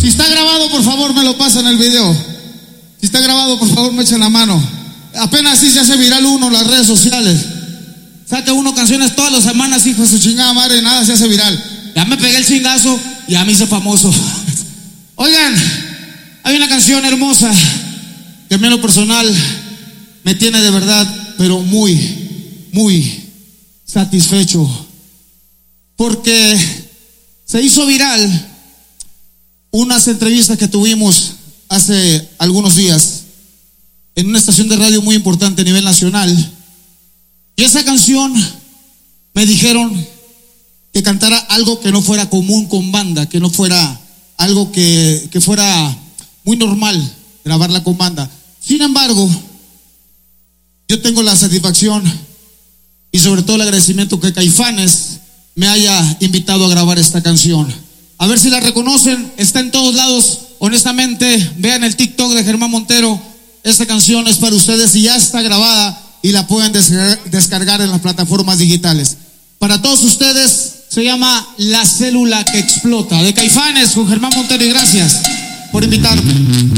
está grabado, por favor, me lo pasan el video. Si está grabado, por favor, me echen la mano. Apenas así se hace viral uno en las redes sociales. Saca uno canciones todas las semanas, hijo de su chingada madre, nada se hace viral. Ya me pegué el chingazo, ya me hice famoso. Oigan, hay una canción hermosa que a mí en lo personal me tiene de verdad, pero muy satisfecho, porque se hizo viral unas entrevistas que tuvimos hace algunos días en una estación de radio muy importante a nivel nacional, y esa canción me dijeron que cantara algo que no fuera común con banda, que no fuera algo que fuera muy normal grabarla con banda. Sin embargo, yo tengo la satisfacción y sobre todo el agradecimiento que Caifanes me haya invitado a grabar esta canción. A ver si la reconocen, está en todos lados. Honestamente, vean el TikTok de Germán Montero. Esta canción es para ustedes y ya está grabada y la pueden descargar en las plataformas digitales. Para todos ustedes se llama La Célula que Explota, de Caifanes con Germán Montero, y gracias por invitarme.